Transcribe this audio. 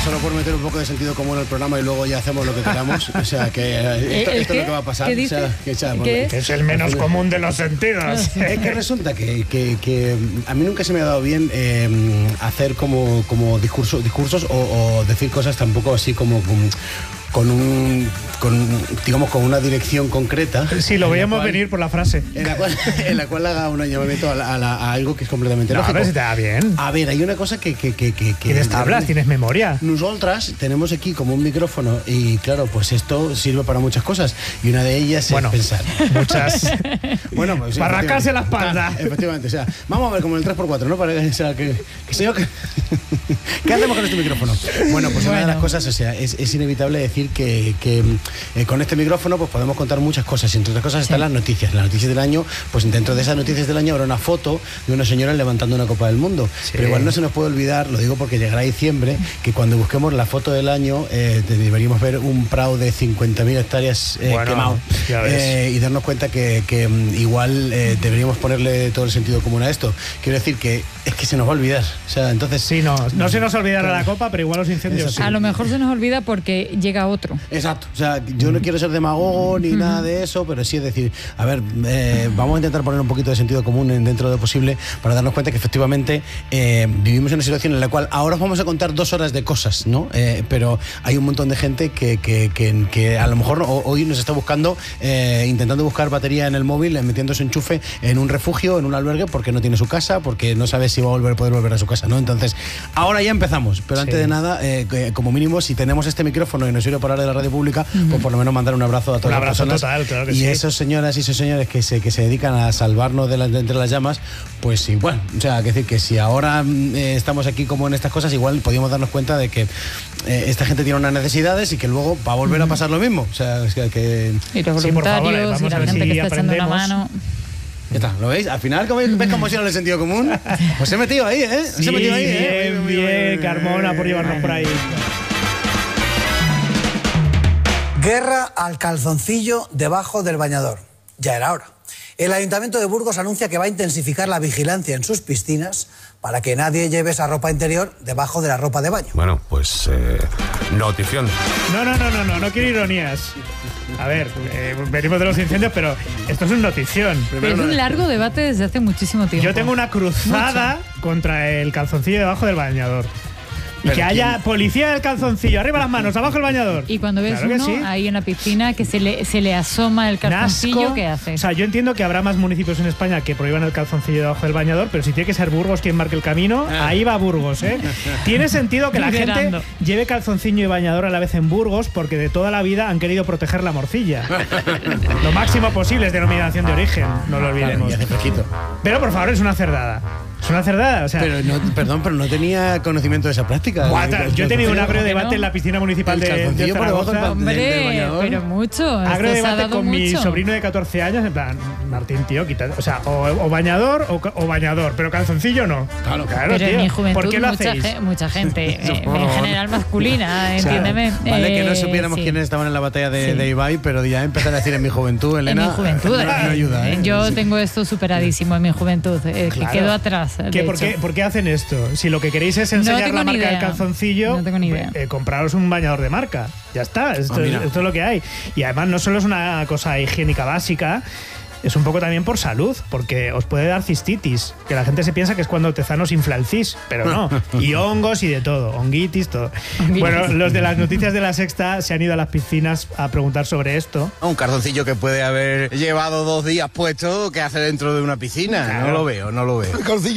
solo por meter un poco de sentido común al programa y luego ya hacemos lo que queramos. O sea, que esto es lo que va a pasar. ¿Qué o sea, ¿Qué? Que es el menos común de los sentidos. Es que resulta que a mí nunca se me ha dado bien hacer como discursos o decir cosas tampoco así como con una dirección concreta. Sí, lo veíamos venir por la frase. En la cual haga un llamamiento a algo que es completamente lógico. A ver si te da bien. A ver, hay una cosa que ¿Tienes tablas? ¿Tienes memoria? Nosotras tenemos aquí como un micrófono y claro, pues esto sirve para muchas cosas y una de ellas es pensar. Muchas. Bueno, pues, para rascarse la espalda. Efectivamente, o sea, vamos a ver como el 3x4, ¿no? O sea, ¿qué hacemos con este micrófono? Bueno, pues una de las cosas, o sea, es inevitable decir que con este micrófono pues podemos contar muchas cosas y entre otras cosas están las noticias del año. Pues dentro de esas noticias del año habrá una foto de una señora levantando una Copa del Mundo. Pero igual no se nos puede olvidar, lo digo porque llegará diciembre, que cuando busquemos la foto del año deberíamos ver un prado de 50.000 hectáreas quemado y darnos cuenta que igual deberíamos ponerle todo el sentido común a esto. Quiero decir que es que se nos va a olvidar. O sea, entonces sí, no se nos olvidará la copa, pero igual los incendios sí. A lo mejor se nos olvida porque llega otro. Exacto. O sea, yo no quiero ser demagogo ni nada de eso, pero sí es decir, a ver, vamos a intentar poner un poquito de sentido común dentro de lo posible para darnos cuenta que efectivamente vivimos en una situación en la cual ahora os vamos a contar 2 horas de cosas, ¿no? Pero hay un montón de gente que a lo mejor hoy nos está buscando, intentando buscar batería en el móvil, metiendo su enchufe en un refugio, en un albergue, porque no tiene su casa, porque no sabe si va a poder volver a su casa, ¿no? Entonces, ahora ya empezamos, pero antes de nada, como mínimo, si tenemos este micrófono y nos sirve para hablar de la radio pública, pues por lo menos mandar un abrazo a todas las personas. Total, claro que y sí. esos señoras y esos señores que se dedican a salvarnos de entre las llamas, pues igual, o sea, hay que decir que si ahora estamos aquí como en estas cosas, igual podríamos darnos cuenta de que esta gente tiene unas necesidades y que luego va a volver a pasar lo mismo. O sea, es que... Y los voluntarios, y la gente que está echando una mano. Ya está, ¿lo veis? Al final, ¿ves cómo es el sentido común? Pues he metido ahí, ¿eh? Sí, bien, Carmona, por llevarnos por ahí. Guerra al calzoncillo debajo del bañador. Ya era hora. El Ayuntamiento de Burgos anuncia que va a intensificar la vigilancia en sus piscinas para que nadie lleve esa ropa interior debajo de la ropa de baño. Bueno, pues notición. No quiero ironías. A ver, venimos de los incendios, pero esto es una notición. Pero es un largo debate desde hace muchísimo tiempo. Yo tengo una cruzada contra el calzoncillo debajo del bañador. Y que haya policía del calzoncillo, arriba las manos, abajo el bañador. Y cuando ves ahí en la piscina que se le asoma el calzoncillo, Nasco. ¿qué haces? O sea, yo entiendo que habrá más municipios en España que prohíban el calzoncillo debajo del bañador, pero si tiene que ser Burgos quien marque el camino, ahí va Burgos, ¿eh? Tiene sentido que la gente lleve calzoncillo y bañador a la vez en Burgos, porque de toda la vida han querido proteger la morcilla. Lo máximo posible es denominación de origen, no lo olvidemos. Y hace fresquito. Pero por favor, es una cerdada. Es una cerdada, o sea... Pero no tenía conocimiento de esa práctica. Yo he tenido un agrio debate en la piscina municipal de Zaragoza. Hombre, pero mucho. Agrio debate con mi mucho. sobrino de 14 años, en plan, Martín, tío, quita, o sea, o bañador o bañador, pero calzoncillo no. Claro, pero tío. en mi juventud ¿Por qué lo hacéis? mucha gente, en general masculina, entiéndeme. Vale, que no supiéramos quiénes estaban en la batalla de Ibai, pero ya empezar a decir en mi juventud, Elena. En mi juventud, no ayuda, ¿eh? Yo tengo esto superadísimo en mi juventud, que quedó atrás. ¿Por qué hacen esto? Si lo que queréis es enseñar la marca del calzoncillo, no tengo ni idea. Compraros un bañador de marca. Ya está, esto es lo que hay. Y además no solo es una cosa higiénica básica, es un poco también por salud, porque os puede dar cistitis, que la gente se piensa que es cuando Tezano se infla el cis, pero no. Y hongos y de todo, honguitis, todo. Bueno, los de las noticias de La Sexta se han ido a las piscinas a preguntar sobre esto. Un calzoncillo que puede haber llevado 2 días puesto, ¿qué hace dentro de una piscina? Claro. No lo veo.